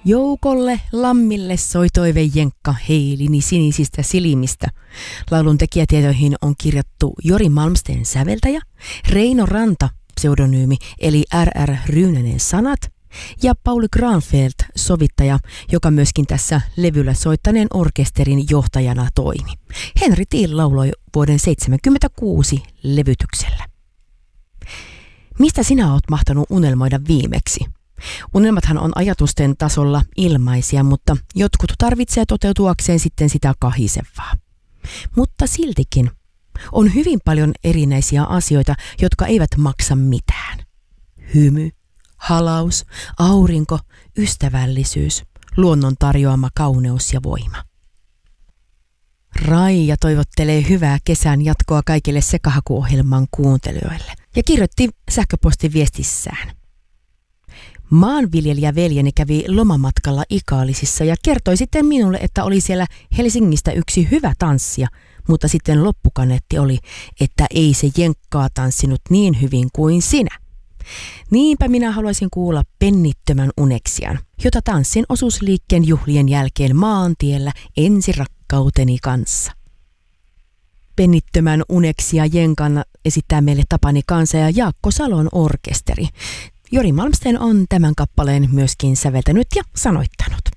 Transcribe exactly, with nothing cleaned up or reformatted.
Joukolle lammille soi toive jenkka heilini sinisistä silmistä. Laulun tekijätietoihin on kirjattu Jori Malmsteen säveltäjä, Reino Ranta pseudonyymi eli R R Ryynänen sanat ja Pauli Granfeldt sovittaja, joka myöskin tässä levyllä soittaneen orkesterin johtajana toimi. Henri Thiel lauloi vuoden seitsemänkymmentäkuusi levytyksellä. Mistä sinä oot mahtanut unelmoida viimeksi? Unelmathan on ajatusten tasolla ilmaisia, mutta jotkut tarvitsee toteutuakseen sitten sitä kahisevaa. Mutta siltikin on hyvin paljon erinäisiä asioita, jotka eivät maksa mitään. Hymy, halaus, aurinko, ystävällisyys, luonnon tarjoama kauneus ja voima. Raija toivottelee hyvää kesän jatkoa kaikille Sekahaku-ohjelman kuuntelijoille ja kirjoitti sähköpostiviestissään. Maanviljelijä veljeni kävi lomamatkalla Ikaalisissa ja kertoi sitten minulle, että oli siellä Helsingistä yksi hyvä tanssija, mutta sitten loppukaneetti oli, että ei se jenkkaa tanssinut niin hyvin kuin sinä. Niinpä minä haluaisin kuulla Pennittömän uneksian, jota tanssin osuusliikkeen juhlien jälkeen maantiellä ensirakkauteni kanssa. Pennittömän uneksia jenkan esittää meille Tapani Kansa ja Jaakko Salon orkesteri. Jori Malmsteen on tämän kappaleen myöskin säveltänyt ja sanoittanut.